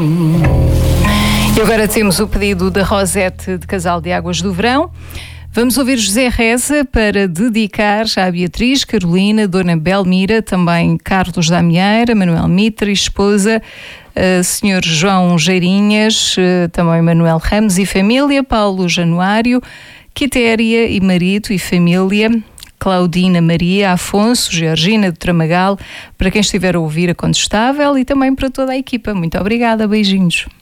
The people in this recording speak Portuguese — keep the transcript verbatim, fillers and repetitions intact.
E agora temos o pedido da Rosete de Casal de Águas do Verão. Vamos ouvir José Reza para dedicar à Beatriz, Carolina, Dona Belmira, também Carlos da Amieira, Manuel Mitre, esposa, uh, senhor João Geirinhas, uh, também Manuel Ramos e família, Paulo Januário, Quitéria e marido e família, Claudina Maria, Afonso, Georgina do Tramagal, para quem estiver a ouvir a Condestável e também para toda a equipa. Muito obrigada, beijinhos.